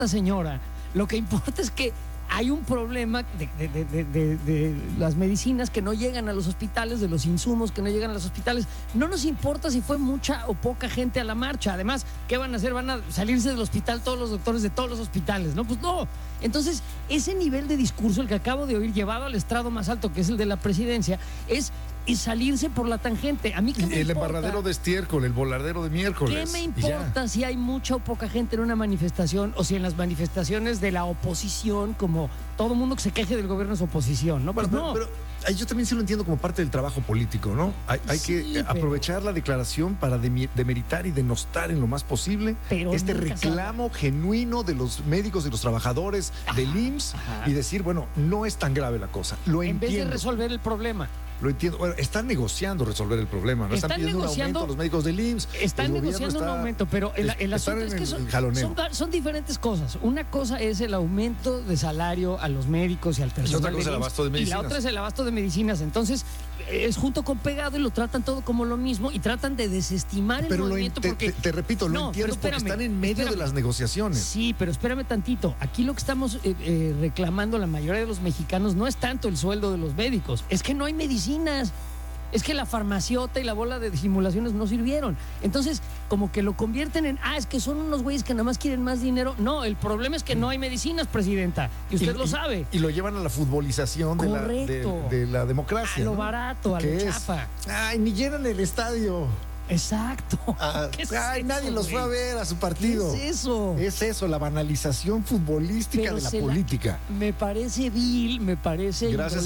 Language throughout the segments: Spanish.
señora. Lo que importa es que hay un problema de las medicinas que no llegan a los hospitales, de los insumos que no llegan a los hospitales. No nos importa si fue mucha o poca gente a la marcha. Además, ¿qué van a hacer? ¿Van a salirse del hospital todos los doctores de todos los hospitales? No, pues no. Entonces, ese nivel de discurso, el que acabo de oír, llevado al estrado más alto, que es el de la presidencia, es salirse por la tangente. A mí qué me el importa. embarradero de estiércol, el voladero de miércoles. ¿Qué me importa si hay mucha o poca gente en una manifestación o si en las manifestaciones de la oposición, como todo mundo que se queje del gobierno es oposición, ¿no? Pues Bueno, no. pero yo también sí lo entiendo como parte del trabajo político, ¿no? Hay Sí, que aprovechar la declaración para demeritar y denostar en lo más posible Pero este nunca reclamo genuino de los médicos y los trabajadores del IMSS y decir, bueno, no es tan grave la cosa. Lo En vez de entiendo. resolver el problema. Lo entiendo. Bueno, están negociando resolver el problema, ¿no? Están pidiendo un aumento a los médicos del IMSS. Están negociando un aumento, pero el asunto es que son diferentes cosas. Una cosa es el aumento de salario a los médicos y al personal. Y otra cosa es el abasto de medicinas. Y la otra es el abasto de medicinas. Entonces, es junto con pegado y lo tratan todo como lo mismo y tratan de desestimar el movimiento porque... Te repito, lo entiendo porque están en medio de las negociaciones. Sí, pero espérame tantito. Aquí lo que estamos reclamando la mayoría de los mexicanos no es tanto el sueldo de los médicos, es que no hay medicinas. Es que la farmaciota y la bola de simulaciones no sirvieron. Entonces, como que lo convierten en, es que son unos güeyes que nada más quieren más dinero. No, el problema es que no hay medicinas, presidenta. Y usted lo sabe. Y lo llevan a la futbolización de la democracia. A lo barato, a lo chafa. Ay, ni llenan el estadio. Exacto. Nadie los fue a ver a su partido. ¿Qué es eso? Es eso, la banalización futbolística de la política. Me parece vil, me parece Gracias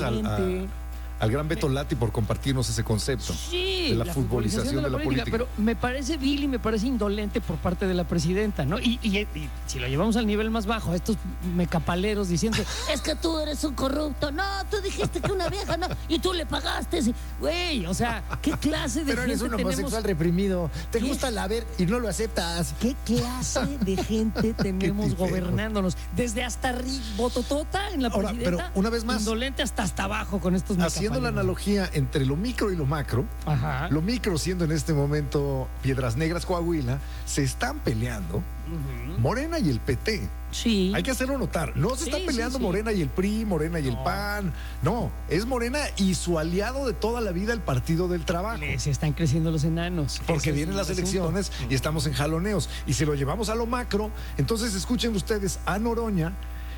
al gran Beto Lati por compartirnos ese concepto de la futbolización de la política. Pero me parece vil y me parece indolente por parte de la presidenta, ¿no? Y si lo llevamos al nivel más bajo, a estos mecapaleros diciendo, es que tú eres un corrupto, no, tú dijiste que una vieja, no, y tú le pagaste. Güey, o sea, ¿qué clase de pero gente eres un tenemos? homosexual reprimido, te gusta la ver y no lo aceptas. ¿Qué clase de gente tenemos gobernándonos? Desde hasta Bototota en la presidenta, pero una vez más, indolente hasta abajo con estos mecapaleros. Haciendo la analogía entre lo micro y lo macro, lo micro siendo en este momento Piedras Negras, Coahuila, se están peleando Morena y el PT. Sí. Hay que hacerlo notar. No se están peleando Morena y el PRI, Morena y el PAN. No, es Morena y su aliado de toda la vida, el Partido del Trabajo. Se están creciendo los enanos. Porque vienen las elecciones y estamos en jaloneos. Y si lo llevamos a lo macro, entonces escuchen ustedes a Noroña,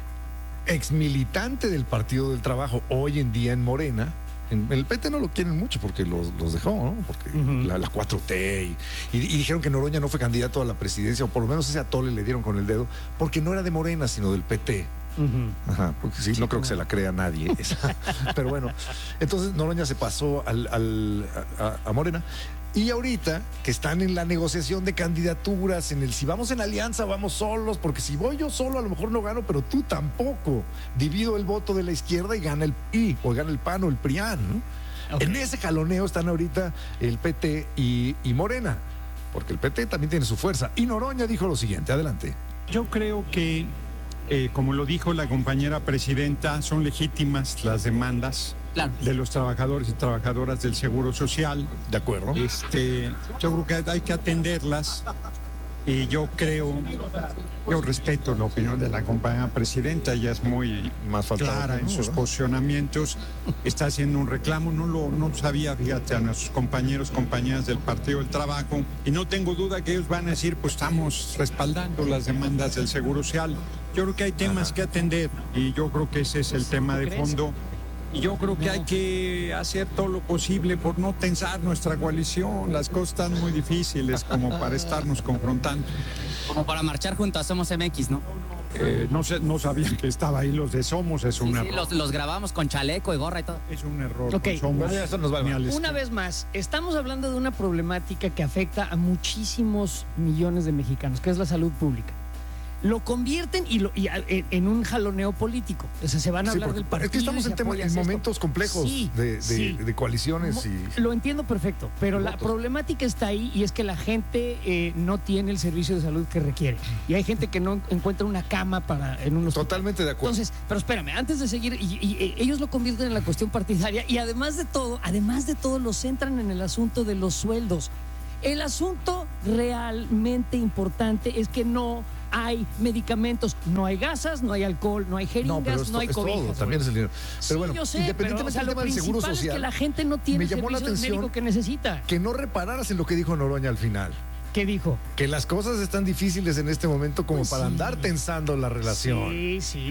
ex militante del Partido del Trabajo, hoy en día en Morena. En el PT no lo quieren mucho porque los dejó, ¿no? Porque la 4T y dijeron que Noroña no fue candidato a la presidencia, o por lo menos ese atole le dieron con el dedo, porque no era de Morena, sino del PT. Porque sí, no creo que se la crea nadie esa. Pero bueno, entonces Noroña se pasó a Morena. Y ahorita que están en la negociación de candidaturas, si vamos en alianza, vamos solos, porque si voy yo solo a lo mejor no gano, pero tú tampoco. Divido el voto de la izquierda y gana el PRI, o gana el PAN o el PRIAN, ¿no? Okay. En ese jaloneo están ahorita el PT y Morena, porque el PT también tiene su fuerza. Y Noroña dijo lo siguiente, adelante. Yo creo que, como lo dijo la compañera presidenta, son legítimas las demandas de los trabajadores y trabajadoras del Seguro Social. De acuerdo. Yo creo que hay que atenderlas y yo respeto la opinión de la compañera presidenta, ella es muy clara en sus posicionamientos, está haciendo un reclamo, no lo sabía, fíjate, a nuestros compañeras del Partido del Trabajo, y no tengo duda que ellos van a decir, pues estamos respaldando las demandas del Seguro Social. Yo creo que hay temas que atender y yo creo que ese es el tema de fondo. Y yo creo que hay que hacer todo lo posible por no tensar nuestra coalición. Las cosas están muy difíciles como para estarnos confrontando. Como para marchar junto a Somos MX, ¿no? No sabía que estaba ahí los de Somos, es un error. Los grabamos con chaleco y gorra y todo. Es un error. Okay. Somos, una vez más, estamos hablando de una problemática que afecta a muchísimos millones de mexicanos, que es la salud pública. Lo convierten en un jaloneo político. O sea, se van a hablar del partido. Es que estamos en momentos complejos de coaliciones. Lo entiendo perfecto, pero la problemática está ahí y es que la gente no tiene el servicio de salud que requiere. Y hay gente que no encuentra una cama en un hospital. Totalmente de acuerdo. Entonces, pero espérame, antes de seguir, ellos lo convierten en la cuestión partidaria y además de todo, lo centran en el asunto de los sueldos. El asunto realmente importante es que no hay medicamentos, no hay gasas, no hay alcohol, no hay jeringas, no hay cobijas. Todo, también es el dinero. Pero Sí, bueno, yo sé, independientemente pero, del tema del seguro lo principal social, es que la gente no tiene me el llamó la servicio atención médico que necesita. que no repararas en lo que dijo Noroña al final. ¿Qué dijo? Que las cosas están difíciles en este momento como Pues para sí. andar tensando la relación. Sí.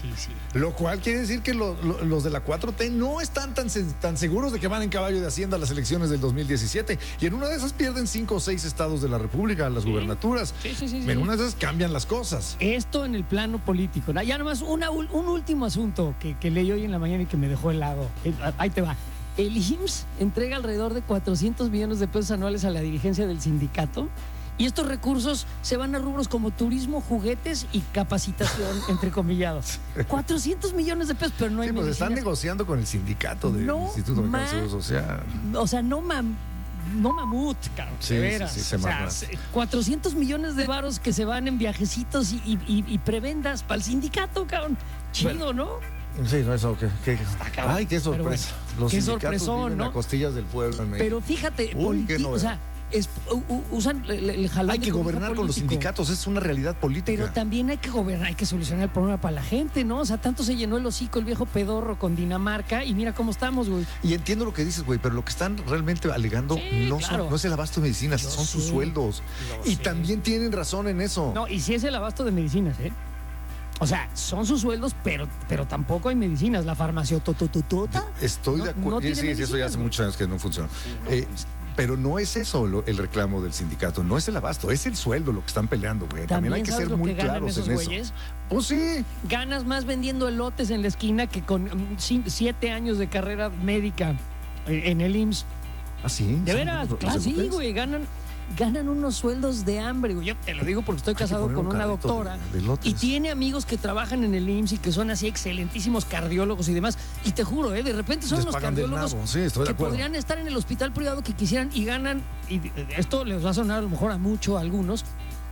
Lo cual quiere decir que los de la 4T no están tan seguros de que van en caballo de Hacienda a las elecciones del 2017. Y en una de esas pierden 5 o 6 estados de la República, las gubernaturas. Sí. En una de esas cambian las cosas. Esto en el plano político. Ya nomás un último asunto que leí hoy en la mañana y que me dejó helado. Ahí te va. El IMSS entrega alrededor de 400 millones de pesos anuales a la dirigencia del sindicato y estos recursos se van a rubros como turismo, juguetes y capacitación, entrecomillados. 400 millones de pesos, pero no hay Sí, pues medicinas. están negociando con el sindicato del Instituto Mexicano de Seguro Social. O sea, no mamut, cabrón, Sí, de veras. sí, se O sea, mamá. 400 millones de varos que se van en viajecitos y prebendas para el sindicato, cabrón. Chido, ¿no? Sí, no, eso, cabrón. Ay, qué sorpresa. Bueno, Los qué sindicatos sorpresón, viven ¿no? a costillas del pueblo en México. Pero fíjate, Uy, qué o sea, usan el jalón Hay de que cobija gobernar con los político. sindicatos, es una realidad política. Pero también hay que gobernar, hay que solucionar el problema para la gente, ¿no? O sea, tanto se llenó el hocico el viejo pedorro con Dinamarca y mira cómo estamos, güey. Y entiendo lo que dices, güey, pero lo que están realmente alegando Sí, claro. no es el abasto de medicinas, Yo son sus sé, sueldos. lo Y sé. también tienen razón en eso. No, y sí es el abasto de medicinas, ¿eh? O sea, son sus sueldos, pero tampoco hay medicinas. La farmacéutica. Estoy de acuerdo. tiene Sí, eso ya medicinas, hace güey. muchos años que no funciona. Pero no es eso el reclamo del sindicato, no es el abasto, es el sueldo lo que están peleando, güey. También hay que ¿sabes ser lo muy que ganan claros esos en eso. güeyes? Pues sí. Ganas más vendiendo elotes en la esquina que con 7 años de carrera médica en el IMSS. ¿Ah, sí? De veras, ¿Los claro, sí, elotes? güey, ganan unos sueldos de hambre, güey. Yo te lo digo porque estoy Hay que casado poner con un una carrito doctora de elotes. y tiene amigos que trabajan en el IMSS y que son así excelentísimos cardiólogos y demás. Y te juro, de repente son Les unos pagan del cardiólogos nabo. Sí, estoy de que acuerdo. podrían estar en el hospital privado que quisieran y ganan, y esto les va a sonar a lo mejor a mucho a algunos,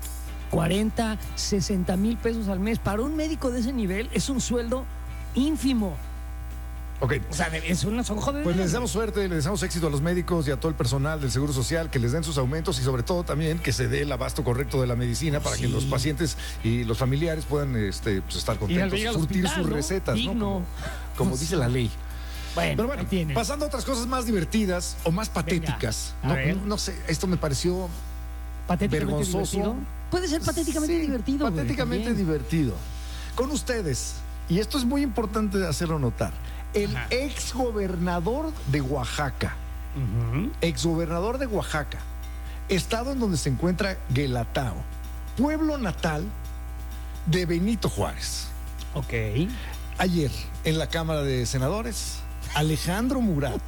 40, 60 mil pesos al mes. Para un médico de ese nivel es un sueldo ínfimo. Ok. O sea, son joder. Pues les deseamos suerte, les deseamos éxito a los médicos y a todo el personal del Seguro Social, que les den sus aumentos y sobre todo también que se dé el abasto correcto de la medicina para que los pacientes y los familiares puedan pues, estar contentos, ir al surtir hospital, sus ¿no? recetas, Digno. ¿no? Como dice la ley. Bueno, Pero bueno, ahí tienen. pasando a otras cosas más divertidas o más patéticas. a ver. No sé, esto me pareció Patéticamente vergonzoso. divertido. Puede ser patéticamente Sí, divertido. güey, patéticamente también. divertido. Con ustedes, y esto es muy importante de hacerlo notar, el Ajá. exgobernador de Oaxaca, exgobernador de Oaxaca, estado en donde se encuentra Guelatao, pueblo natal de Benito Juárez. Ok. Ayer, en la Cámara de Senadores, Alejandro Murat,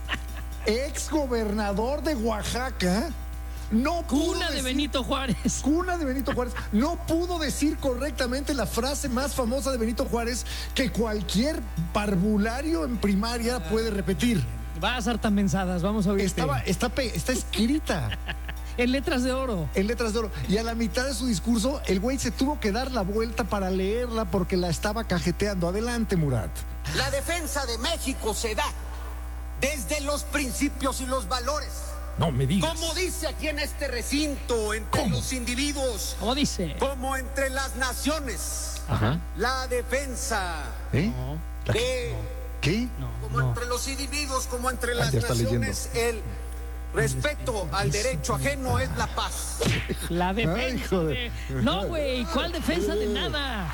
exgobernador de Oaxaca, no pudo Cuna de decir- Benito Juárez. Cuna de Benito Juárez, no pudo decir correctamente la frase más famosa de Benito Juárez que cualquier parvulario en primaria puede repetir. Vas a mensadas, vamos a oír. Está escrita En letras de oro. en letras de oro. Y a la mitad de su discurso, el güey se tuvo que dar la vuelta para leerla porque la estaba cajeteando. Adelante, Murat. La defensa de México se da desde los principios y los valores. No me digas. Como dice aquí en este recinto, entre ¿Cómo? los individuos, ¿Cómo dice? como entre las naciones. Ajá. La defensa ¿Eh? de, ¿Qué? como entre los individuos, como entre las ya está naciones, el respeto al derecho ajeno es la paz. La defensa. Ay, joder. No, güey, ¿cuál defensa de nada?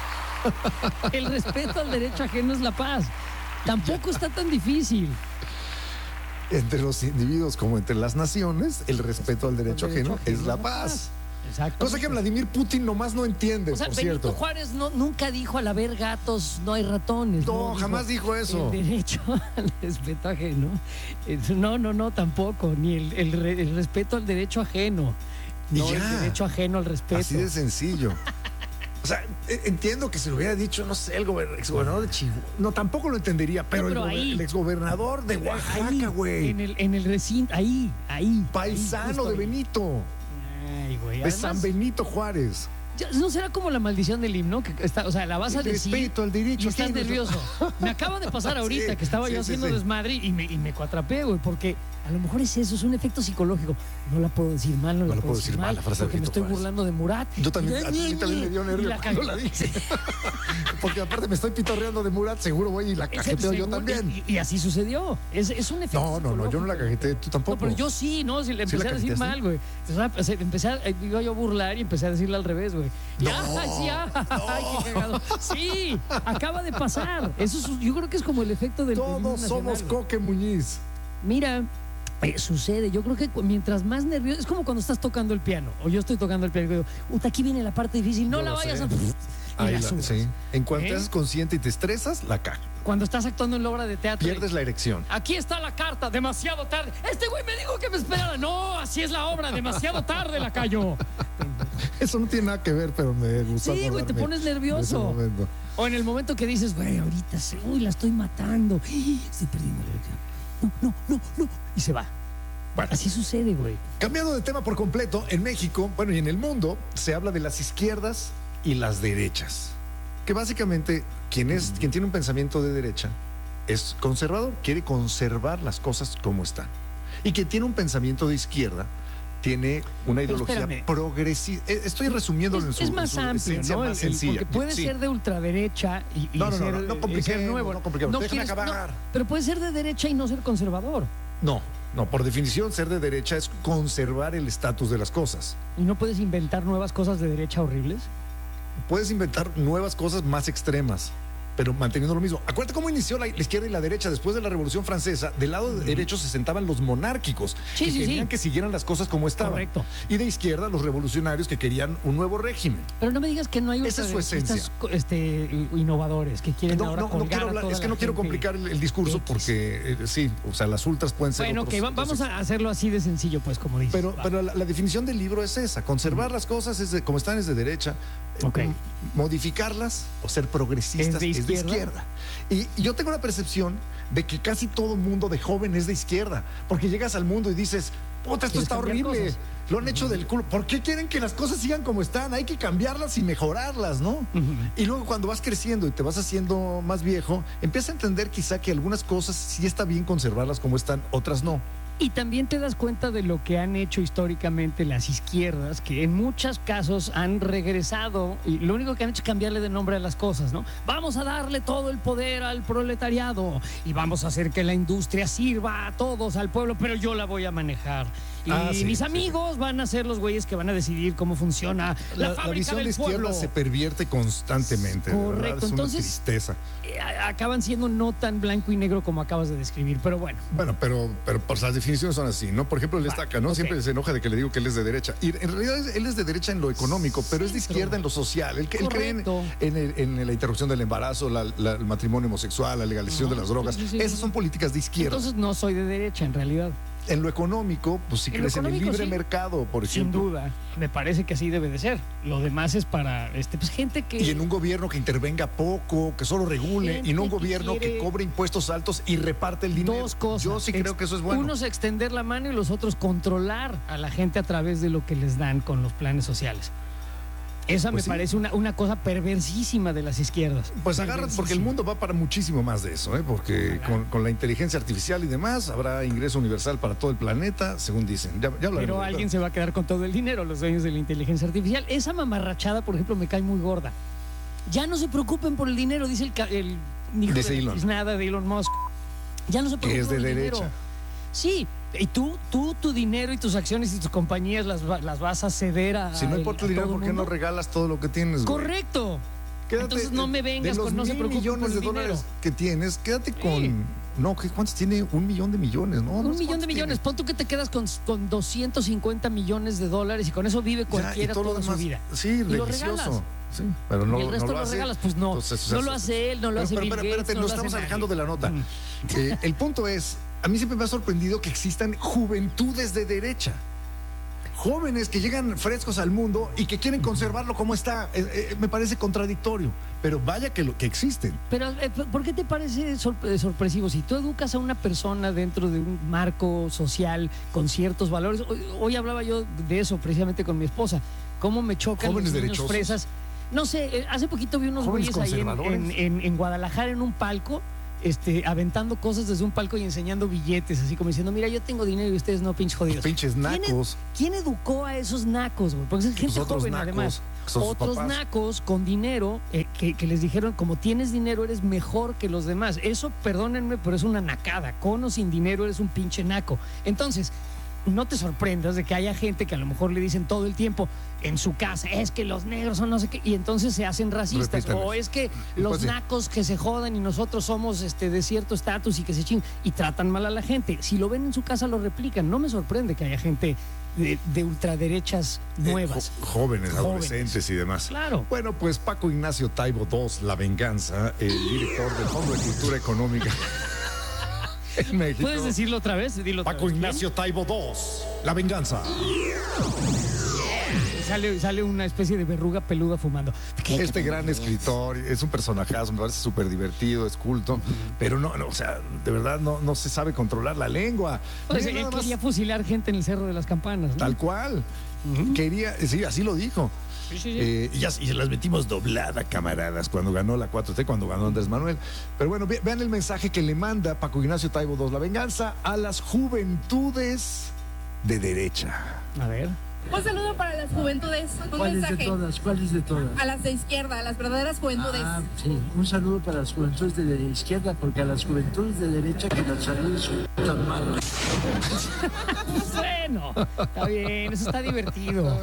El respeto al derecho ajeno es la paz. Tampoco está tan difícil. Entre los individuos como entre las naciones, el respeto al derecho ajeno es la paz. Exacto. Cosa que Vladimir Putin nomás no entiende, O sea, por Benito cierto. Juárez nunca dijo al haber gatos no hay ratones. No, jamás dijo eso. El derecho al respeto ajeno. No, tampoco. Ni el respeto al derecho ajeno. Y No, el ya. derecho ajeno al respeto. Así de sencillo. O sea, entiendo que se lo hubiera dicho, no sé, el exgobernador de Chihuahua. No, tampoco lo entendería, pero, pero ahí. el exgobernador de Ahí, Oaxaca, güey. en el recinto, ahí. Paisano justo de ahí. Benito. Ay, güey. De Además, San Benito Juárez. ¿no será como la maldición del himno? Que está, o sea, la vas a El decir respeto al derecho y estás ajeno. nervioso. Me acaba de pasar ahorita Sí, que estaba sí, yo sí, haciendo sí. desmadre y me cuatrapé, güey, porque A lo mejor es eso, es un efecto psicológico. No la puedo decir mal, no la puedo decir mal, la frase porque de me estoy Benito burlando de Murat. Yo también, a mí también me dio nervio la cuando cagué. la dije. Porque aparte me estoy pitorreando de Murat, seguro voy y la cajeteo yo también. Y así sucedió. Es un efecto No, yo no la cajeteé, tú tampoco. No, pero yo sí, ¿no? Si le ¿Sí empecé la a decir cajeteaste? mal, güey. O sea, iba yo a burlar y empecé a decirle al revés, güey. No, Ay, qué cagado. Sí, acaba de pasar. Eso yo creo que es como el efecto del himno Todos nacional, somos güey. Coque Muñiz. Mira, sucede. Yo creo que mientras más nervioso, es como cuando estás tocando el piano, o yo estoy tocando el piano y digo, puta, aquí viene la parte difícil, no Yo la lo vayas sé. a... Y Ahí la la- subes. sí. En cuanto ¿Eh? te haces consciente y te estresas, la cagas. Cuando estás actuando en la obra de teatro. Pierdes la erección. Aquí está la carta, demasiado tarde. Este güey me dijo que me esperara. No, así es la obra, demasiado tarde la cayó. Eso no tiene nada que ver, pero me gusta. Sí, güey, te acordarme pones de ese nervioso. momento. O en el momento que dices, güey, ahorita uy, la estoy matando. Estoy perdiendo la erección. No. Y se va. Bueno. Así sucede, güey. Cambiando de tema por completo, en México, bueno, y en el mundo, se habla de las izquierdas y las derechas. Que básicamente quien tiene un pensamiento de derecha es conservador, quiere conservar las cosas como están. Y quien tiene un pensamiento de izquierda tiene una Pero ideología espérame. progresista. Estoy resumiéndolo Es en su más en su amplio, esencia ¿no? más sencilla. Porque puede Sí. ser de ultraderecha y No, ser, no y compliquemos, ser nuevo. no compliquemos. Déjame quieres- acabar. pero puede ser de derecha y no ser conservador. No, por definición, ser de derecha es conservar el estatus de las cosas. Y no puedes inventar nuevas cosas de derecha horribles. Puedes inventar nuevas cosas más extremas, pero manteniendo lo mismo. Acuérdate cómo inició la izquierda y la derecha después de la Revolución Francesa. Del lado derecho se sentaban los monárquicos, Sí, que sí, querían sí. que siguieran las cosas como estaban. Correcto. Y de izquierda los revolucionarios que querían un nuevo régimen. Pero no me digas que no hay Esa es su ultraderechistas, innovadores que quieren ahora colgar quiero a hablar, toda es que la no quiero gente. complicar el discurso X. porque sí, o sea, las ultras pueden ser Bueno, otros- ok, vamos otros a hacerlo así de sencillo, pues, como dices. Pero la definición del libro es esa, conservar las cosas como están es de derecha, Ok. modificarlas o ser progresistas ¿Es de izquierda. Y yo tengo la percepción de que casi todo mundo de joven es de izquierda, porque llegas al mundo y dices, puta, esto ¿Quieres está cambiar horrible, cosas? lo han hecho del culo, ¿por qué quieren que las cosas sigan como están? Hay que cambiarlas y mejorarlas, ¿no? Y luego cuando vas creciendo y te vas haciendo más viejo, empiezas a entender quizá que algunas cosas sí está bien conservarlas como están, otras no. Y también te das cuenta de lo que han hecho históricamente las izquierdas, que en muchos casos han regresado y lo único que han hecho es cambiarle de nombre a las cosas, ¿no? Vamos a darle todo el poder al proletariado y vamos a hacer que la industria sirva a todos, al pueblo, pero yo la voy a manejar. Y Sí, mis sí. amigos van a ser los güeyes que van a decidir cómo funciona la La fábrica visión de del izquierda pueblo. se pervierte constantemente. de verdad, Correcto, es una entonces- tristeza. Acaban siendo no tan blanco y negro como acabas de describir, pero bueno. Bueno, pero pues, las definiciones son así, ¿no? Por ejemplo, él destaca, ¿no? ok. Siempre se enoja de que le digo que él es de derecha. Y en realidad él es de derecha en lo económico, pero es de Centro. izquierda en lo social. Él cree Correcto. en la interrupción del embarazo, el matrimonio homosexual, la legalización de las drogas. sí, sí, Esas sí. son políticas de izquierda. Entonces no soy de derecha en realidad. En lo económico, pues sí En lo crees en el económico, libre sí. mercado, por Sin ejemplo. duda, me parece que así debe de ser. Lo demás es para pues, gente que... Y en un gobierno que intervenga poco, que solo regule, Gente y no un que gobierno que quiere cobre impuestos altos y reparte el dinero. Dos cosas. Yo sí creo que eso es bueno. Unos extender la mano y los otros controlar a la gente a través de lo que les dan con los planes sociales. Esa Pues me sí. parece una cosa perversísima de las izquierdas. Pues agárrate, porque el Perversísima. mundo va para muchísimo más de eso, ¿eh? Porque con la inteligencia artificial y demás habrá ingreso universal para todo el planeta, según dicen. Ya hablaremos. Pero alguien se va a quedar con todo el dinero, los dueños de la inteligencia artificial. Esa mamarrachada, por ejemplo, me cae muy gorda. Ya no se preocupen por el dinero, dice el hijo Dice de Elon. nada de Elon Musk. Ya no se preocupen Que es de por el derecha. dinero. Sí, y tú tu dinero y tus acciones y tus compañías las vas a ceder a Si no importa el dinero, todo ¿por qué no mundo? regalas todo lo que tienes, güey? Correcto. Quédate, Entonces no me vengas de los con no se 1,000 preocupen millones por el de dinero. dólares que tienes, quédate con... No, ¿cuántos tiene? 1 millón de millones, ¿no? No Un sé millón de cuántos millones. tiene. Pon tú que te quedas con 250 millones de dólares y con eso vive Ya, cualquiera y todo lo toda su demás, vida. Sí, Y lo delicioso. regalas. Sí, pero no, y el resto no lo hace. regalas, pues no. Entonces, No lo hace él, no lo hace pero Bill Gates, espérate, no nos lo hace estamos nadie. alejando de la nota. El punto es, a mí siempre me ha sorprendido que existan juventudes de derecha. Jóvenes que llegan frescos al mundo y que quieren conservarlo como está. Me parece contradictorio, pero vaya que existen. Pero, ¿por qué te parece sorpresivo? Si tú educas a una persona dentro de un marco social con ciertos valores, hoy hablaba yo de eso precisamente con mi esposa, cómo me chocan Jóvenes los niños derechosos. fresas. No sé, hace poquito vi unos Jóvenes güeyes ahí conservadores. en Guadalajara en un palco. aventando cosas desde un palco y enseñando billetes, así como diciendo, mira, yo tengo dinero y ustedes no, pinches jodidos. Los pinches nacos. ¿Quién educó a esos nacos, güey? Porque es gente joven, nacos, además. son sus Otros papás. nacos con dinero que les dijeron, como tienes dinero, eres mejor que los demás. Eso, perdónenme, pero es una nacada. Con o sin dinero eres un pinche naco. Entonces, no te sorprendas de que haya gente que a lo mejor le dicen todo el tiempo en su casa, es que los negros son no sé qué, y entonces se hacen racistas. Repítame. O es que los Pues sí. nacos que se jodan y nosotros somos de cierto estatus y que se chingan y tratan mal a la gente. Si lo ven en su casa, lo replican. No me sorprende que haya gente de ultraderechas nuevas. Jóvenes, adolescentes y demás. Claro. Bueno, pues Paco Ignacio Taibo II, La Venganza, el director del Fondo de Cultura Económica en México. ¿Puedes decirlo otra vez? Dilo otra Paco vez. Ignacio Taibo II, La Venganza. Sale una especie de verruga peluda fumando. Este gran escritor, es un personajazo, me parece súper divertido, es culto, pero no, o sea, de verdad no se sabe controlar la lengua. Pues, Mira, él nada más, quería fusilar gente en el Cerro de las Campanas, ¿no? tal cual. Quería, sí, así lo dijo. Sí. Y se las metimos doblada, camaradas, cuando ganó la 4T, cuando ganó Andrés Manuel. Pero bueno, vean el mensaje que le manda Paco Ignacio Taibo II, La Venganza, a las juventudes de derecha. A ver. Un saludo para las juventudes, un ¿Cuáles mensaje de todas? ¿Cuáles de todas? a las de izquierda, a las verdaderas juventudes. Sí, un saludo para las juventudes de izquierda, porque a las juventudes de derecha que las saludos son tan malas. Bueno, está bien, eso está divertido.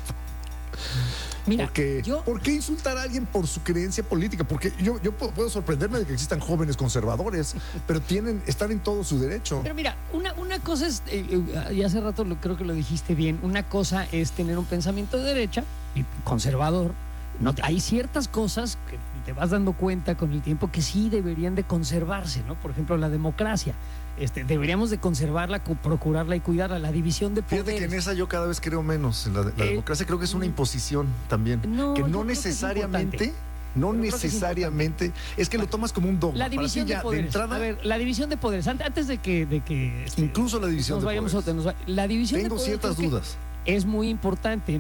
Mira, ¿Por qué insultar a alguien por su creencia política? Porque yo puedo sorprenderme de que existan jóvenes conservadores, pero están en todo su derecho. Pero mira, una cosa es, y hace rato creo que lo dijiste bien, una cosa es tener un pensamiento de derecha y conservador. No, hay ciertas cosas que te vas dando cuenta con el tiempo que sí deberían de conservarse, ¿no? Por ejemplo, la democracia. Deberíamos de conservarla, procurarla y cuidarla, la división de poderes. Fíjate que en esa yo cada vez creo menos. En la democracia creo que es una imposición también. No, que yo no creo que es necesariamente... No Pero creo que es necesariamente, es que lo tomas como un dogma. La división de poderes. entrada, A ver, la división de poderes. Antes de que incluso la división nos de vayamos poderes. la división Tengo de poderes ciertas creo que dudas. Es muy importante,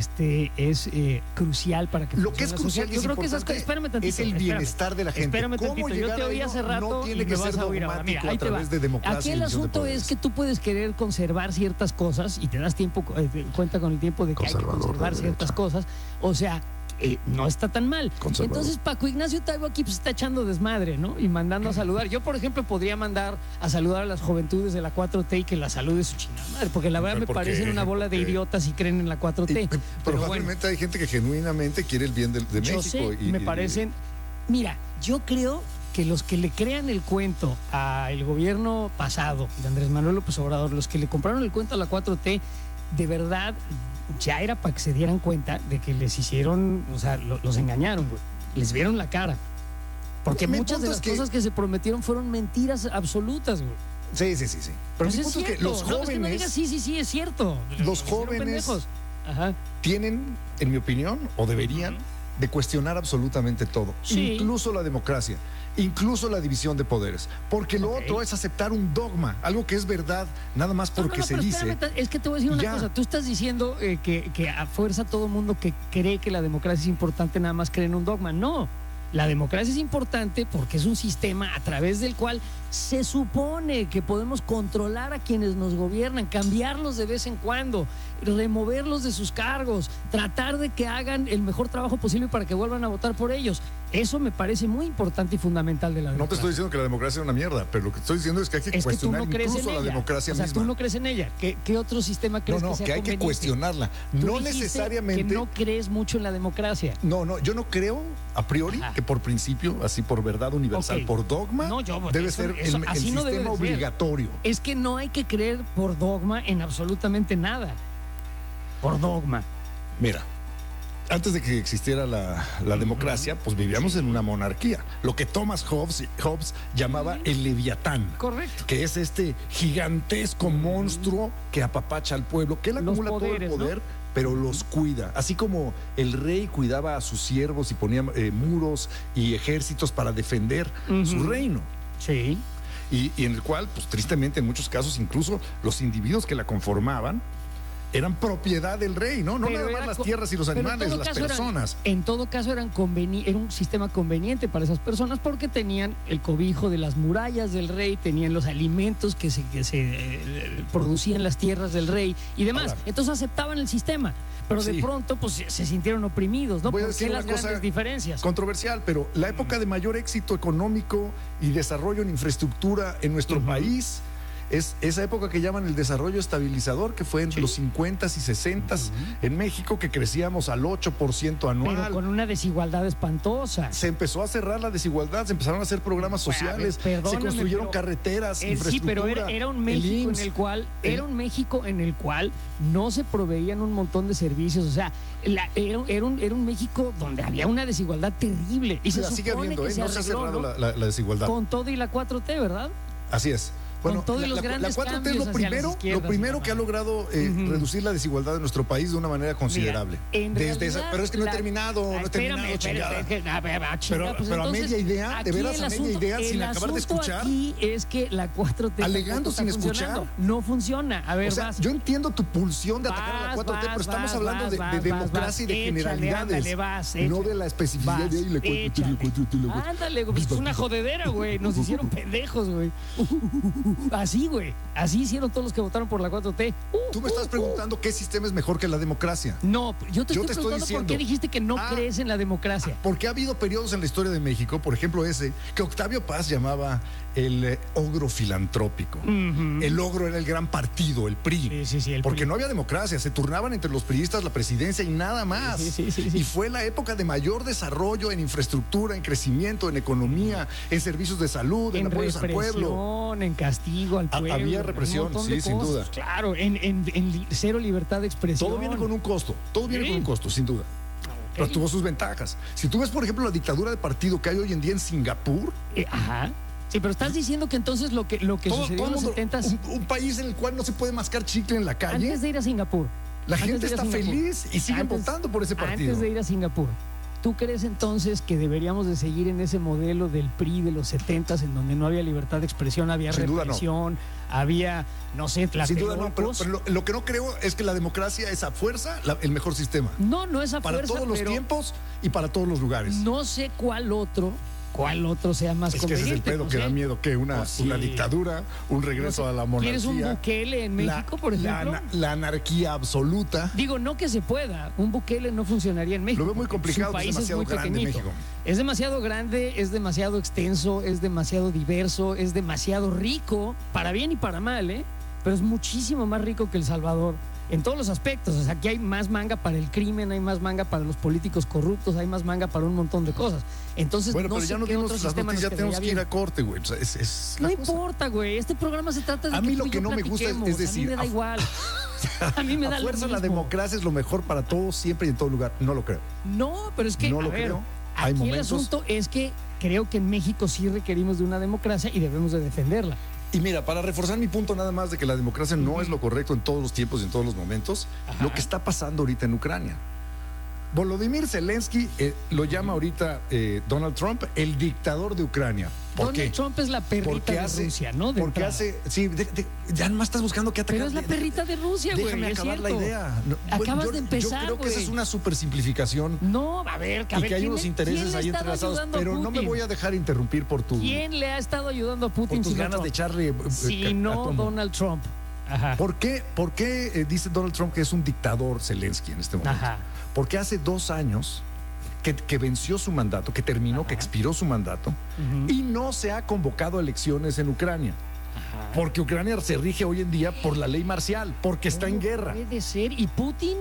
es crucial para que Lo que es funcione la sociedad. crucial y Yo es creo que importante espérame tantito, es el bienestar de la gente. Espérame ¿Cómo tantito, yo llegar te a oí ello? hace rato No tiene y que me ser vas a oír ahora. dogmático Mira, ahí a te va. través de democracia Aquí y el división de asunto es poderes. que tú puedes querer conservar ciertas cosas y te das cuenta con el tiempo de que hay que Conservador de conservar ciertas derecha. cosas. O sea, no está tan mal. Conservador. Entonces Paco Ignacio Taibo aquí pues, está echando desmadre, ¿no? Y mandando a saludar. Yo, por ejemplo, podría mandar a saludar a las juventudes de la 4T y que la salude su chingada madre, porque la verdad me ¿Por qué? parecen una bola de ¿Por qué? idiotas y creen en la 4T. Pero Probablemente hay gente que genuinamente quiere el bien de yo México. sé, me parecen... Mira, yo creo que los que le crean el cuento al gobierno pasado de Andrés Manuel López Obrador, los que le compraron el cuento a la 4T, de verdad ya era para que se dieran cuenta de que les hicieron, o sea, los engañaron, güey. Les vieron la cara. Porque Mi muchas de punto las es que- cosas que se prometieron fueron mentiras absolutas, güey. Sí. Pero Pues mi es punto es que cierto. los No, es que no jóvenes digas sí, es cierto. Los hicieron jóvenes- pendejos. Ajá. tienen, en mi opinión, o deberían, de cuestionar absolutamente todo. Sí. Incluso la democracia, incluso la división de poderes. Porque lo Ok. otro es aceptar un dogma, algo que es verdad, nada más porque se pero dice. espérame, es que te voy a decir una Ya. cosa. Tú estás diciendo que a fuerza todo mundo que cree que la democracia es importante nada más cree en un dogma. No. La democracia es importante porque es un sistema a través del cual se supone que podemos controlar a quienes nos gobiernan, cambiarlos de vez en cuando, removerlos de sus cargos, tratar de que hagan el mejor trabajo posible para que vuelvan a votar por ellos. Eso me parece muy importante y fundamental de la No te democracia. estoy diciendo que la democracia es una mierda, pero lo que estoy diciendo es que hay que Es que tú cuestionar no crees en incluso la ella. democracia o sea, misma. tú no crees en ella. ¿Qué otro sistema crees No, que sea que hay que conveniente? cuestionarla. Tú No dijiste necesariamente. que no crees mucho en la democracia. No, yo no creo a priori Ajá. que por principio, así por verdad universal, Ok. por dogma, No, yo- debe eso- ser eso- el así no debe sistema de ser. obligatorio. Es que no hay que creer por dogma en absolutamente nada. Por dogma. Mira, antes de que existiera la democracia, pues vivíamos en una monarquía. Lo que Thomas Hobbes llamaba el leviatán. Correcto. Que es este gigantesco monstruo que apapacha al pueblo, que él Los acumula poderes, todo el poder, ¿no? pero los cuida. Así como el rey cuidaba a sus siervos y ponía muros y ejércitos para defender su reino. Sí. Y en el cual, pues tristemente en muchos casos, incluso los individuos que la conformaban eran propiedad del rey, ¿no? No Pero nada más era las co- tierras y los pero en animales, todo las caso personas. en todo caso era un sistema conveniente para esas personas porque tenían el cobijo de las murallas del rey, tenían los alimentos que se producían en las tierras del rey y demás. Ahora, Entonces aceptaban el sistema. Pero de sí. pronto pues se sintieron oprimidos, ¿no? Voy a ¿Por decir qué una las cosa grandes diferencias? controversial, pero la época de mayor éxito económico y desarrollo en infraestructura en nuestro país es esa época que llaman el desarrollo estabilizador, que fue en los 50s y 60s en México, que crecíamos al 8% anual. Pero con una desigualdad espantosa. Se empezó a cerrar la desigualdad, se empezaron a hacer programas sociales, se perdóname, construyeron pero- carreteras, Sí, infraestructura. pero era un el México IMSS, era un México en el cual no se proveían un montón de servicios. O sea, era un México donde había una desigualdad terrible. Y Sí, se la sigue supone habiendo, que se no se ha arregló, cerrado ¿no? la desigualdad. Con todo y la 4T, ¿verdad? Así es. Bueno, Con todo y los la grandes 4T es cambios lo hacia las primero, izquierdas lo primero y que ha demás. logrado reducir la desigualdad de nuestro país de una manera considerable. Mira, en realidad, pero es que no he terminado, no he espérame, terminado, chingada. es que, a ver, chinga, pues pero a entonces, media idea, de aquí veras el a media idea, sin el acabar de asunto escuchar. Aquí es que la 4T Alegando tampoco sin está escuchar. funcionando. No funciona. A ver, O sea, vas. yo entiendo tu pulsión de atacar a la 4T, pero estamos hablando de democracia y de Échale, generalidades, ándale, vas, no échale. de la especificidad Vas, de ahí, la 4T, la 4T, la 4T. Ándale, güey, es una jodedera, güey. Nos hicieron pendejos, güey. Así, güey. Así hicieron todos los que votaron por la 4T. Tú me estás preguntando qué sistema es mejor que la democracia. No, yo te Yo estoy te estoy preguntando por diciendo. qué dijiste que no Ah, crees en la democracia. Porque ha habido periodos en la historia de México, por ejemplo ese, que Octavio Paz llamaba el ogro filantrópico. El ogro era el gran partido, el PRI. Sí, el porque PRI. no había democracia, se turnaban entre los priistas la presidencia y nada más. Sí. Y fue la época de mayor desarrollo en infraestructura, en crecimiento, en economía, en servicios de salud, en apoyos al pueblo. represión, en castigo al pueblo. Había un represión, montón de sí, sin cosas. duda. Claro, en cero libertad de expresión. Todo viene con un costo, todo viene Sí. con un costo, sin duda. Pero tuvo sus ventajas. Si tú ves, por ejemplo, la dictadura de partido que hay hoy en día en Singapur, Ajá. Sí, pero estás diciendo que entonces lo que sucedió en los 70s, un país en el cual no se puede mascar chicle en la calle, antes de ir a Singapur. la antes gente de ir a está Singapur, feliz y siguen antes- votando por ese partido. Antes de ir a Singapur, ¿tú crees entonces que deberíamos de seguir en ese modelo del PRI de los 70s en donde no había libertad de expresión, había Sin duda no. represión, había, no sé, Sin duda no, pero, tlatelolcos? lo que no creo es que la democracia es a fuerza el mejor sistema. No es a Para fuerza, todos los pero tiempos y para todos los lugares. no sé cuál otro sea más Es que ese es el conveniente. pedo no que sé. da miedo, que una Pues sí. dictadura, un regreso No sé, a la monarquía. ¿Quieres un Bukele en México, por ejemplo? La anarquía absoluta. Digo, no que se pueda. Un Bukele no funcionaría en México. Lo veo muy porque complicado, su pues, país es es demasiado muy grande pequeñito. México. Es demasiado grande, es demasiado extenso, es demasiado diverso, es demasiado rico, para bien y para mal, ¿eh? Pero es muchísimo más rico que El Salvador. En todos los aspectos. O sea, aquí hay más manga para el crimen, hay más manga para los políticos corruptos, hay más manga para un montón de cosas. Entonces, Bueno, no pero sé ya nos qué dimos otro las sistema noticias, ya nos tenemos que quedaría ir a corte, güey. O sea, es no la cosa. importa, güey. Este programa se trata de A mí que lo tú y que yo no me gusta es platiquemos. decir, a mí me da a- igual. A mí me da A lo fuerza mismo. la democracia es lo mejor para todos, siempre y en todo lugar. No lo creo. No, pero es que, No lo a ver, creo. Hay aquí el momentos- asunto es que creo que en México sí requerimos de una democracia y debemos de defenderla. Y mira, para reforzar mi punto nada más de que la democracia no es lo correcto en todos los tiempos y en todos los momentos, lo que está pasando ahorita en Ucrania. Volodymyr Zelensky lo llama ahorita Donald Trump el dictador de Ucrania. ¿Por Donald qué? Trump es la perrita de Rusia, ¿no? De porque entrada. hace, sí, ya nomás estás buscando qué atacar. Pero es la perrita de Rusia, güey. Déjame es acabar la cierto. idea. No, Acabas yo- de empezar, Yo creo que esa güey. es una super simplificación No, a ver, y que hay ¿quién unos le- intereses quién le ahí ha estado entrelazados, ayudando a pero no me Putin? voy a dejar interrumpir por tu ¿Quién le ha estado ayudando a por Putin? tus sino ganas de Trump? echarle Si no atomo. Donald Trump. Ajá. ¿Por qué dice Donald Trump que es un dictador Zelensky en este momento? Ajá. Porque hace 2 años que venció su mandato, que terminó, que expiró su mandato, y no se ha convocado a elecciones en Ucrania. Porque Ucrania se rige hoy en día por la ley marcial, porque está en ¿Cómo guerra. Puede ser. ¿Y Putin?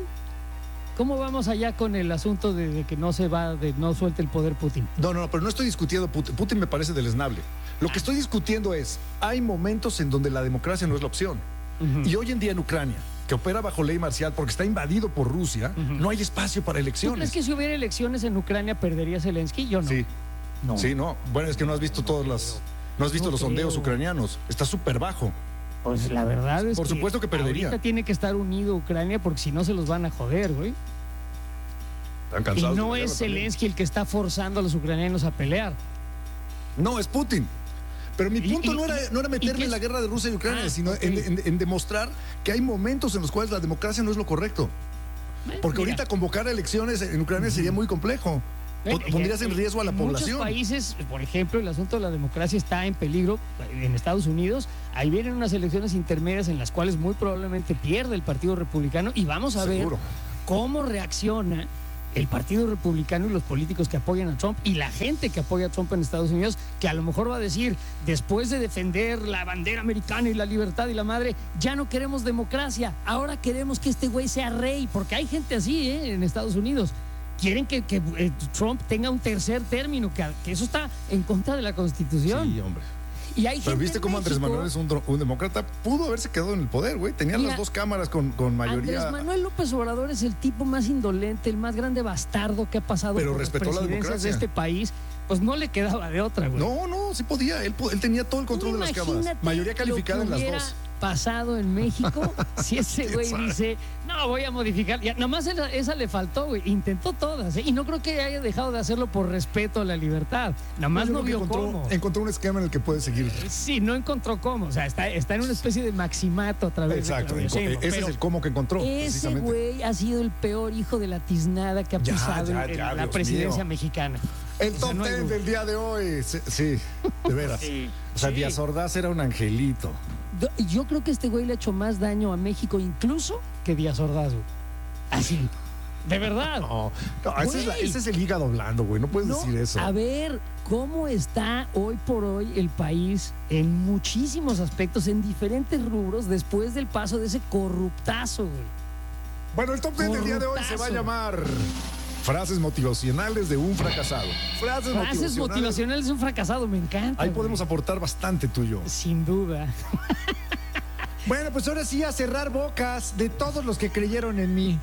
¿Cómo vamos allá con el asunto de que no suelte el poder Putin? No, pero no estoy discutiendo Putin. Putin me parece deleznable. Lo que estoy discutiendo es, hay momentos en donde la democracia no es la opción. Y hoy en día en Ucrania, que opera bajo ley marcial porque está invadido por Rusia, no hay espacio para ¿Tú elecciones. crees que si hubiera elecciones en Ucrania perdería Zelensky? Yo no. Sí. No. Sí, no. Bueno, es que no has visto no has visto No los sondeos creo. ucranianos. Está súper bajo. Pues la verdad es Por supuesto que perdería. Ahorita tiene que estar unido Ucrania porque si no se los van a joder, güey. Están Y cansados. no de la es guerra también. Zelensky el que está forzando a los ucranianos a pelear. No, es Putin. Pero mi punto no era meterme en la guerra de Rusia y Ucrania, sino en demostrar que hay momentos en los cuales la democracia no es lo correcto. Porque ahorita convocar elecciones en Ucrania sería muy complejo. Pondrías en riesgo a la población. En muchos países, por ejemplo, el asunto de la democracia está en peligro. En Estados Unidos, ahí vienen unas elecciones intermedias en las cuales muy probablemente pierde el Partido Republicano y vamos a ver cómo reacciona el Partido Republicano y los políticos que apoyan a Trump y la gente que apoya a Trump en Estados Unidos, que a lo mejor va a decir, después de defender la bandera americana y la libertad y la madre, ya no queremos democracia, ahora queremos que este güey sea rey, porque hay gente así en Estados Unidos. Quieren que Trump tenga un tercer término, que eso está en contra de la Constitución. Sí, hombre. Y hay Pero viste cómo Andrés Manuel es un demócrata, pudo haberse quedado en el poder, güey. Tenían las dos cámaras con mayoría. Andrés Manuel López Obrador es el tipo más indolente, el más grande bastardo que ha pasado por las presidencias de este país. Pues no le quedaba de otra, güey. No, sí podía. Él tenía todo el control de las cámaras. Mayoría calificada en las dos. Pasado en México, si ese güey dice, no, voy a modificar, ya, nada más esa le faltó, güey, intentó todas, y no creo que haya dejado de hacerlo por respeto a la libertad, nada más no vio cómo. Encontró un esquema en el que puede seguir. Sí, no encontró cómo, o sea, está en una especie de maximato a través de Claudia Sheinbaum. Ese es el cómo que encontró. Ese güey ha sido el peor hijo de la tiznada que ha pisado en la presidencia mexicana. El top 10 del día de hoy, sí, de veras. O sea, Díaz Ordaz era un angelito. Yo creo que este güey le ha hecho más daño a México incluso que Díaz Ordaz, güey. Así, de verdad. No, ese es el hígado blando, güey. No puedes decir eso. A ver, ¿cómo está hoy por hoy el país en muchísimos aspectos, en diferentes rubros, después del paso de ese corruptazo, güey? Bueno, el top 10 del día de hoy se va a llamar Frases motivacionales de un fracasado. Frases motivacionales de un fracasado, me encanta. Ahí podemos aportar bastante tú y yo. Sin duda. Bueno, pues ahora sí a cerrar bocas de todos los que creyeron en mí.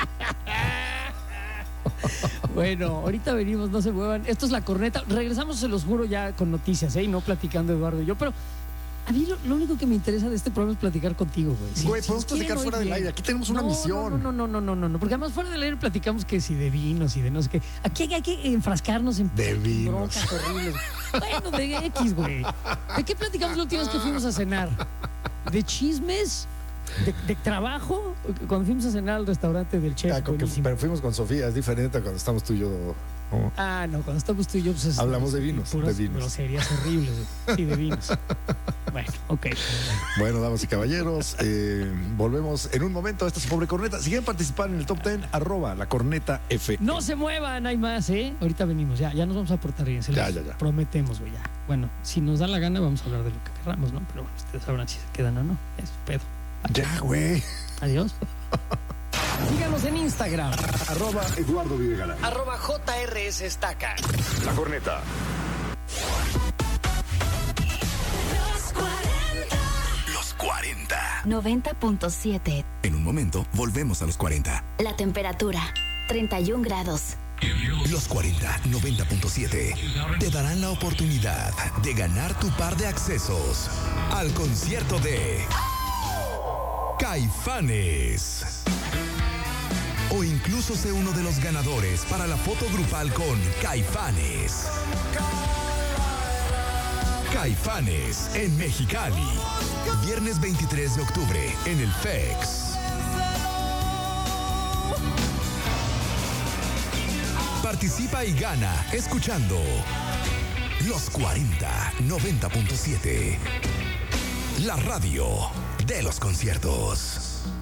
Bueno, ahorita venimos, no se muevan. Esto es La Corneta. Regresamos, se los juro, ya con noticias, y no platicando Eduardo y yo, pero a mí lo único que me interesa de este programa es platicar contigo, güey. Güey, podemos platicar fuera del aire. Aquí tenemos una misión. No. Porque además fuera del aire platicamos que si de vinos y de no sé qué. Aquí hay que enfrascarnos en broncas horribles. Bueno, de X, güey. ¿De qué platicamos la última vez que fuimos a cenar? ¿De chismes? ¿De trabajo? Cuando fuimos a cenar al restaurante del chef. Pero fuimos con Sofía, es diferente a cuando estamos tú y yo. No, cuando estamos tú y yo, pues hablamos de vinos. Groserías horribles. Sí, de vinos. Bueno, ok. Bueno, damas y caballeros, volvemos en un momento a esta pobre corneta. Si quieren participar en el top 10, @lacornetaf. No se muevan, hay más, ¿eh? Ahorita venimos, ya nos vamos a portar bien. Ya. Prometemos, güey, ya. Bueno, si nos da la gana, vamos a hablar de lo que querramos, ¿no? Pero bueno, ustedes sabrán si se quedan o no. Es pedo. Ya, güey. Adiós. Síganos en Instagram. @Eduardo Videgaray. @JRS Estaca. La Corneta. Los 40. 90.7. En un momento, volvemos a los 40. La temperatura, 31 grados. Los 40, 90.7 te darán la oportunidad de ganar tu par de accesos al concierto de Caifanes. O incluso sé uno de los ganadores para la foto grupal con Caifanes. Caifanes en Mexicali. Viernes 23 de octubre en el FEX. Participa y gana escuchando Los 40 90.7. La radio de los conciertos.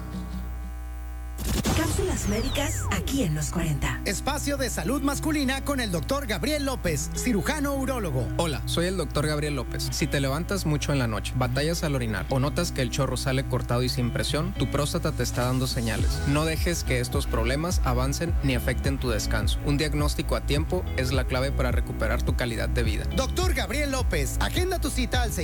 Cápsulas médicas aquí en Los 40. Espacio de salud masculina con el doctor Gabriel López, cirujano urólogo. Hola, soy el doctor Gabriel López. Si te levantas mucho en la noche, batallas al orinar o notas que el chorro sale cortado y sin presión, tu próstata te está dando señales. No dejes que estos problemas avancen ni afecten tu descanso. Un diagnóstico a tiempo es la clave para recuperar tu calidad de vida. Doctor Gabriel López, agenda tu cita al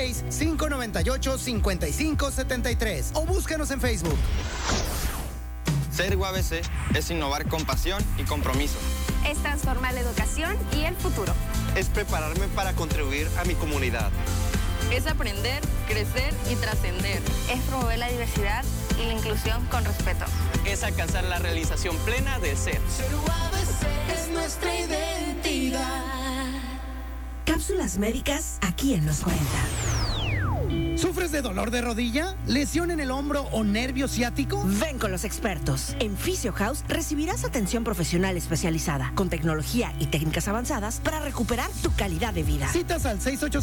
686-598-5573 o búscanos en Facebook. Ser UABC es innovar con pasión y compromiso. Es transformar la educación y el futuro. Es prepararme para contribuir a mi comunidad. Es aprender, crecer y trascender. Es promover la diversidad y la inclusión con respeto. Es alcanzar la realización plena del ser. Ser UABC es nuestra identidad. Cápsula Cápsulas médicas aquí en los 40. ¿Sufres de dolor de rodilla? ¿Lesión en el hombro o nervio ciático? Ven con los expertos. En Physio House recibirás atención profesional especializada, con tecnología y técnicas avanzadas para recuperar tu calidad de vida. Citas al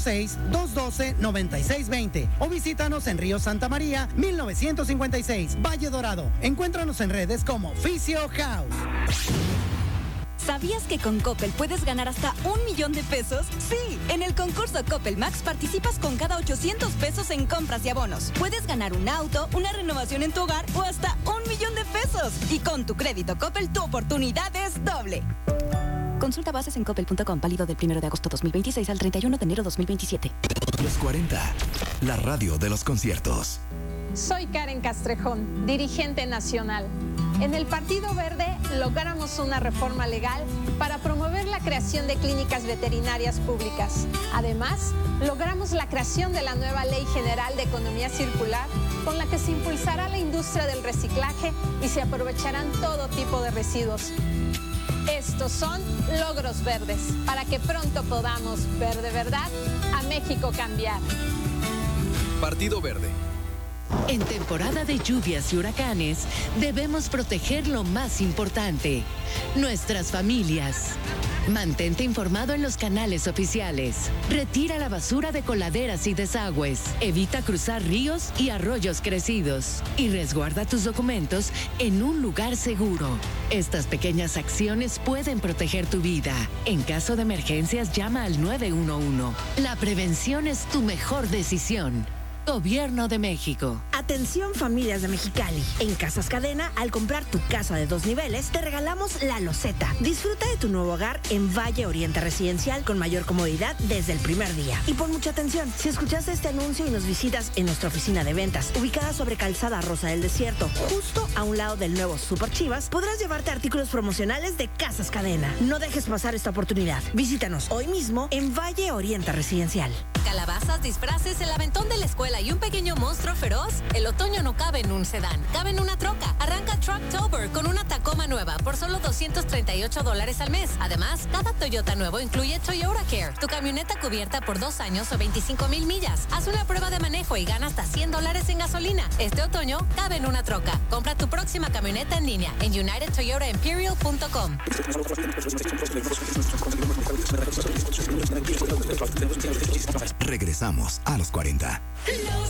686-212-9620 o visítanos en Río Santa María, 1956, Valle Dorado. Encuéntranos en redes como Physio House. ¿Sabías que con Coppel puedes ganar hasta $1,000,000 de pesos? Sí, en el concurso Coppel Max participas con cada 800 pesos en compras y abonos. Puedes ganar un auto, una renovación en tu hogar o hasta $1,000,000 de pesos. Y con tu crédito Coppel, tu oportunidad es doble. Consulta bases en coppel.com, válido del 1 de agosto 2026 al 31 de enero 2027. Los 40, la radio de los conciertos. Soy Karen Castrejón, dirigente nacional. En el Partido Verde logramos una reforma legal para promover la creación de clínicas veterinarias públicas. Además, logramos la creación de la nueva Ley General de Economía Circular, con la que se impulsará la industria del reciclaje y se aprovecharán todo tipo de residuos. Estos son logros verdes, para que pronto podamos ver de verdad a México cambiar. Partido Verde. En temporada de lluvias y huracanes, debemos proteger lo más importante, nuestras familias. Mantente informado en los canales oficiales. Retira la basura de coladeras y desagües. Evita cruzar ríos y arroyos crecidos. Y resguarda tus documentos en un lugar seguro. Estas pequeñas acciones pueden proteger tu vida. En caso de emergencias, llama al 911. La prevención es tu mejor decisión. Gobierno de México. Atención familias de Mexicali. En Casas Cadena, al comprar tu casa de 2 niveles, te regalamos la loseta. Disfruta de tu nuevo hogar en Valle Oriente Residencial con mayor comodidad desde el primer día. Y pon mucha atención, si escuchaste este anuncio y nos visitas en nuestra oficina de ventas, ubicada sobre Calzada Rosa del Desierto, justo a un lado del nuevo Super Chivas, podrás llevarte artículos promocionales de Casas Cadena. No dejes pasar esta oportunidad. Visítanos hoy mismo en Valle Oriente Residencial. Calabazas, disfraces, el aventón de la escuela y un pequeño monstruo feroz. El otoño no cabe en un sedán, cabe en una troca. Arranca Trucktober con una Tacoma nueva por solo $238 al mes. Además, cada Toyota nuevo incluye Toyota Care, tu camioneta cubierta por 2 años o 25,000 millas. Haz una prueba de manejo y gana hasta $100 en gasolina. Este otoño cabe en una troca. Compra tu próxima camioneta en línea en UnitedToyotaImperial.com. Regresamos a los 40.